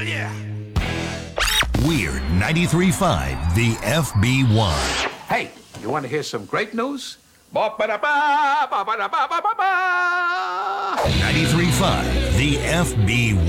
Yeah. Weird 93.5, the FB1. Hey, you want to hear some great news? Ba-ba-da-ba, ba-ba-da-ba-ba-ba-ba. 93.5, the FB1.